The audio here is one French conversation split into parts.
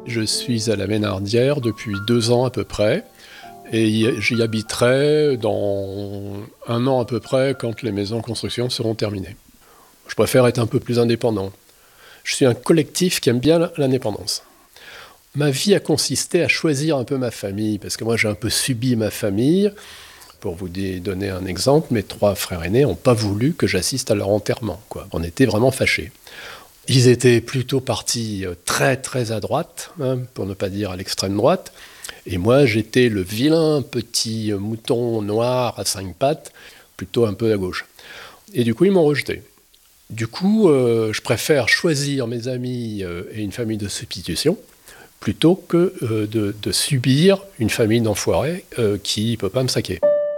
Je suis à la Mesnardière depuis 2 ans à peu près, et j'y habiterai dans 1 an à peu près quand les maisons en construction seront terminées. Je préfère être un peu plus indépendant. Je suis un collectif qui aime bien l'indépendance. Ma vie a consisté à choisir un peu ma famille, parce que moi j'ai un peu subi ma famille. Pour vous donner un exemple, mes 3 frères aînés n'ont pas voulu que j'assiste à leur enterrement, quoi. On était vraiment fâchés. Ils étaient plutôt partis très très à droite, hein, pour ne pas dire à l'extrême droite. Et moi, j'étais le vilain petit mouton noir à 5 pattes, plutôt un peu à gauche. Et du coup, ils m'ont rejeté. Du coup, je préfère choisir mes amis et une famille de substitution plutôt que de subir une famille d'enfoirés qui ne peut pas me saquer.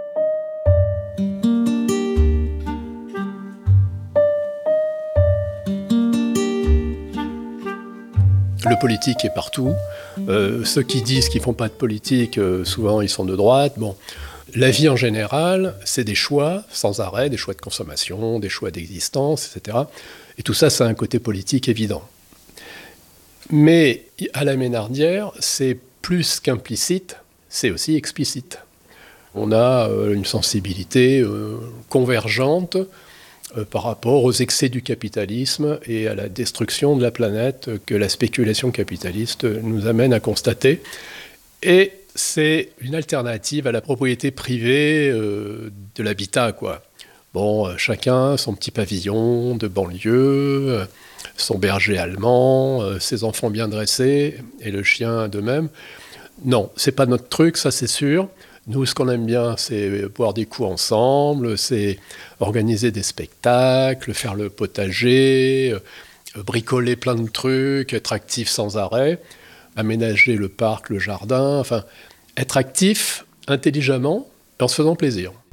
Le politique est partout. Ceux qui disent qu'ils ne font pas de politique, souvent ils sont de droite. Bon. La vie en général, c'est des choix sans arrêt, des choix de consommation, des choix d'existence, etc. Et tout ça, ça a un côté politique évident. Mais à la Mesnardière, c'est plus qu'implicite, c'est aussi explicite. On a une sensibilité convergente par rapport aux excès du capitalisme et à la destruction de la planète que la spéculation capitaliste nous amène à constater. Et c'est une alternative à la propriété privée de l'habitat, quoi. Bon, chacun son petit pavillon de banlieue, son berger allemand, ses enfants bien dressés, et le chien de même. Non, c'est pas notre truc, ça c'est sûr. Nous, ce qu'on aime bien, c'est boire des coups ensemble, c'est organiser des spectacles, faire le potager, bricoler plein de trucs, être actif sans arrêt, aménager le parc, le jardin, enfin, être actif intelligemment en se faisant plaisir.